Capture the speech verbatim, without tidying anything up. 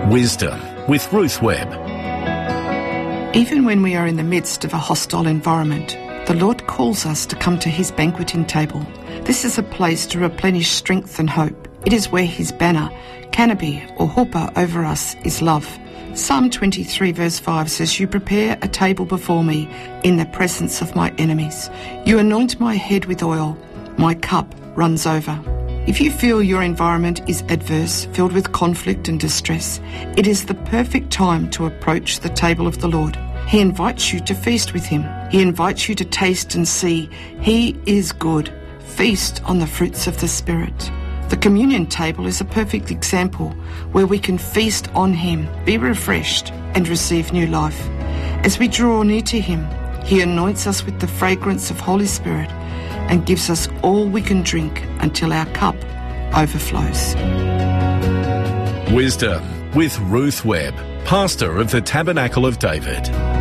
Wisdom with Ruth Webb. Even when we are in the midst of a hostile environment, the Lord calls us to come to his banqueting table. This is a place to replenish strength and hope. It is where his banner, canopy or huppah over us is love. Psalm twenty-three verse five says, "You prepare a table before me in the presence of my enemies. You anoint my head with oil. My cup runs over." If you feel your environment is adverse, filled with conflict and distress, it is the perfect time to approach the table of the Lord. He invites you to feast with him. He invites you to taste and see he is good. Feast on the fruits of the Spirit. The communion table is a perfect example where we can feast on him, be refreshed, and receive new life. As we draw near to him, he anoints us with the fragrance of Holy Spirit and gives us all we can drink until our cup overflows. Wisdom with Ruth Webb, pastor of the Tabernacle of David.